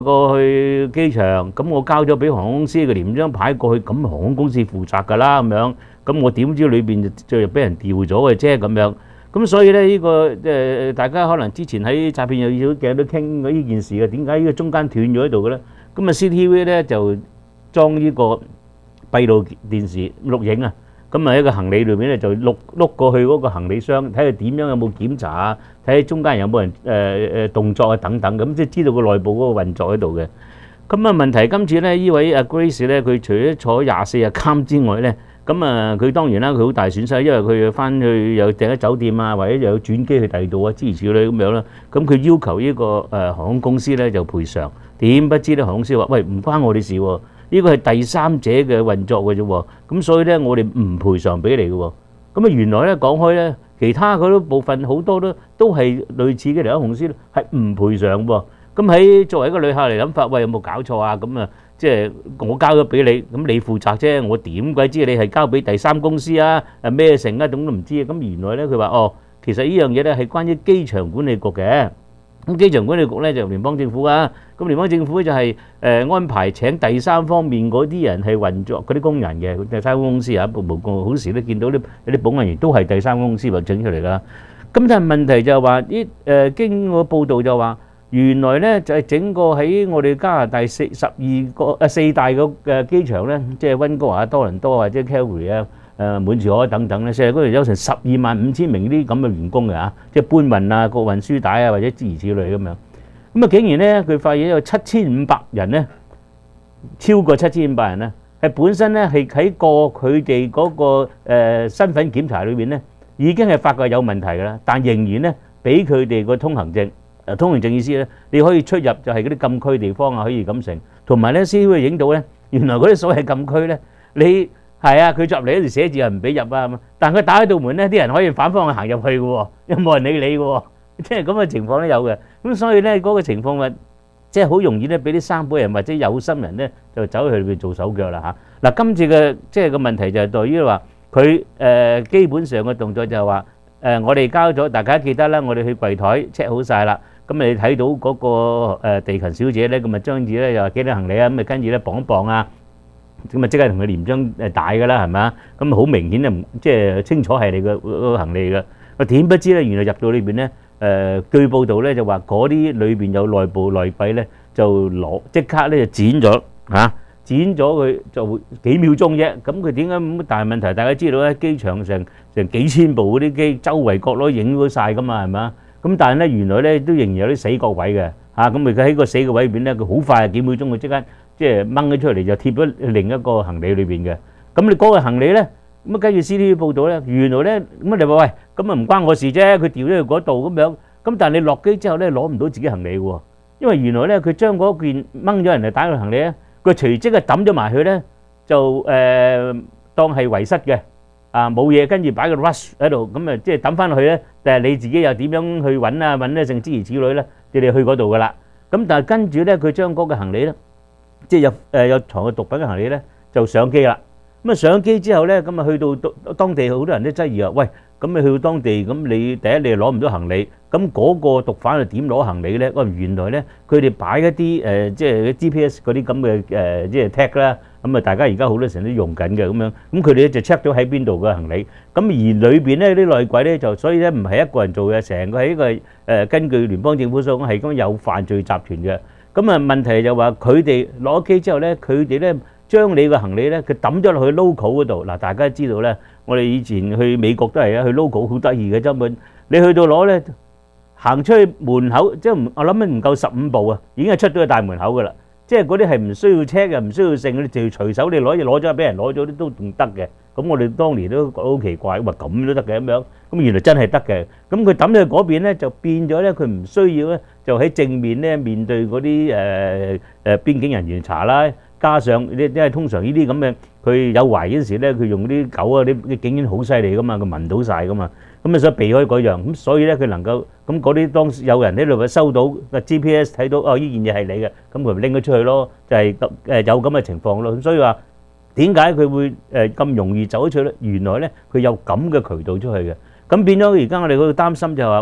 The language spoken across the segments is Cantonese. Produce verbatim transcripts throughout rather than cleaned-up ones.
過去機場，咁我交咗俾航空公司嘅廉章牌過去，咁航空公司負責㗎啦，咁樣，咁我點知裏邊就就俾人調咗嘅啫，咁樣，咁所以咧呢個誒大家可能之前喺詐騙有少鏡都傾過呢件事嘅，點解呢個中間斷咗喺度嘅咧？咁啊 C T V 咧就裝呢個閉路電視錄影啊。咁啊喺個行李裏邊咧就碌碌過去嗰個行李箱，睇下點樣有冇檢查啊，睇下中間有冇人誒誒動作啊等等，咁即係知道個內部嗰個運作喺度嘅。咁啊問題今次咧呢位阿 Grace 咧，佢除咗坐廿四日監之外咧，咁啊佢當然啦，佢好大損失，因為佢要翻去有訂咗酒店啊，或者又有轉機去第二度啊，諸如此類咁樣啦。咁佢要求呢個誒航空公司咧就賠償，點不知咧航空公司話：喂，唔關我哋事喎。呢個係第三者嘅運作嘅啫喎，咁所以咧我哋唔賠償俾你嘅喎。咁啊原來咧講開咧，其他嗰啲部分好多都都係類似嘅嚟講，航空公司咧係唔賠償喎。咁喺作為一個旅客嚟諗法，喂有冇搞錯啊？咁啊即係我交咗俾你，咁你負責啫，我點鬼知你係交俾第三公司啊？誒咩成啊？咁都唔知啊。咁原來咧佢話哦，其實呢樣嘢咧係關於機場管理局嘅。咁機場管理局咧就聯邦政府啊，咁聯邦政府就係誒安排請第三方面嗰啲人係運作嗰啲工人嘅，第三公司啊，部部個好時都見到啲有啲保安員都係第三公司話整出嚟㗎。咁但係問題就係話啲誒經過報道就話，原來咧就係整個喺我哋加拿大四十二個誒四大個嘅機場咧，即係溫哥華、多倫多或者 Calgary 啊。誒滿住海等等咧，成日嗰度有成十二萬五千名呢啲咁嘅員工嘅嚇，即係搬運啊、個運輸帶啊或者諸如此類咁樣。咁啊，竟然咧佢發現有七千五百人咧，超過七千五百人咧，係本身咧係喺過佢哋嗰個誒身份檢查裏邊咧，已經係發覺有問題㗎啦，但仍然咧俾佢哋個通行證。誒通行證意思咧，你可以出入就係嗰啲禁區地方啊，可以咁成。同埋咧，先會影到咧，原來嗰啲所謂禁區咧，你係啊，佢入嚟嗰條寫字係唔俾入啊，但佢打開道門咧，啲人可以反方向行入去嘅喎，又冇人理你嘅喎，即係咁嘅情況都有嘅。咁所以咧嗰個情況咪即係好容易咧，俾啲生保人或者有心人咧就走去裏邊做手腳啦嚇。嗱，今次嘅即係個問題就係在於話佢誒基本上嘅動作就係話誒，我哋交咗，大家記得啦，我哋去櫃台 check 好曬啦。咁你睇到嗰個誒地勤小姐咧，咁啊張紙咧又話幾多行李啊，咁啊跟住咧綁一綁啊。咁啊，即刻同佢連張誒帶㗎啦，係咪啊？咁好明顯啊，即係清楚係你個個行李㗎。我點不知咧，原來入到裏邊咧，誒據報道咧就話嗰啲裏邊有內部內鬼咧，就攞即刻咧就剪咗嚇，剪咗佢就幾秒鐘啫。咁佢點解咁大問題？大家知道咧，機場成成幾千部嗰啲機，周圍角落影到曬㗎嘛，係咪啊？咁但係咧，原來咧都仍然有啲死角位嘅嚇。咁佢喺個死角位裏邊咧，佢好快幾秒鐘佢即刻。即係掹咗出嚟就貼咗另一個行李裏邊嘅，咁你嗰個行李咧，咁啊跟住 C T V 報道咧，原來咧咁啊你話喂，咁啊唔關我事啫，佢調咗去嗰度咁樣，咁但係你落機之後咧攞唔到自己行李喎，因為原來咧佢將嗰件掹咗人哋打嘅行李咧，佢隨即啊抌咗埋去咧，就誒當係遺失嘅，啊冇嘢，跟住擺個 rush 喺度，咁啊即係抌翻落去咧，但係你自己又點樣去揾啊揾咧，剩諸如此類咧，你哋去嗰度噶啦，咁但係跟住咧佢將嗰個行李咧。即係有誒有藏嘅毒品嘅行李咧，就上機啦。咁啊上機之後咧，咁啊去到當地好多人都質疑啊，喂，咁你去到當地，咁你第一你攞唔到行李，咁嗰個毒販係點攞行李咧？喂，原來咧佢哋擺一啲誒即係 G P S 嗰啲咁嘅誒即係 tag 啦，咁啊大家而家好多時候都用緊嘅咁樣，咁佢哋咧就 check 到喺邊度嘅行李，咁而裏邊咧啲內鬼咧就所以咧唔係一個人做嘅，成個係一個誒根據聯邦政府所講係咁有犯罪集團嘅。咁啊問題就話佢哋攞機之後咧，佢哋咧將你個行李咧，佢抌咗落去 local 嗰度。嗱，大家知道咧，我哋以前去美國都係啊，去 local 好得意嘅根本。你去到攞咧，行出去門口，即係唔我諗唔夠十五步啊，已經係出咗去大門口噶啦。即係嗰啲係唔需要 check 嘅，唔需要剩，你就隨手你攞嘢攞咗俾人攞咗啲都仲得嘅。咁我哋當年都覺得好奇怪，話咁都得嘅咁樣。咁原來真係得嘅。咁佢抌咗去嗰邊咧，就變咗咧，佢唔需要咧，就喺正面咧面對嗰啲誒誒邊境人員查啦。加上你因為通常呢啲咁嘅，佢有懷疑嗰時咧，佢用啲狗啊啲啲警員好犀利噶嘛，佢聞到曬噶嘛。咁啊想避開嗰樣，咁所以咧佢能夠咁嗰啲當時有人喺度收到個 G P S 睇到哦呢件嘢係你嘅，咁佢咪拎咗出去咯，就係誒有咁嘅情況咯。咁所以話點解佢會誒咁容易走咗出去咧？原來咧佢有咁嘅渠道出去嘅。咁變咗而家我哋嗰個擔心就係話，喂，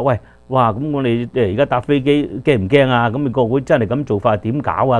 哇！咁我哋誒而家搭飛機驚唔驚啊？咁你國會真係咁做法點搞啊？